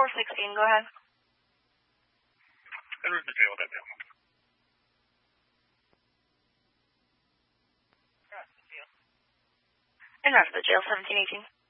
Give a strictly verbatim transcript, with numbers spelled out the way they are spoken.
four sixteen, go ahead. En route to jail, that down. En route to the jail, seventeen eighteen.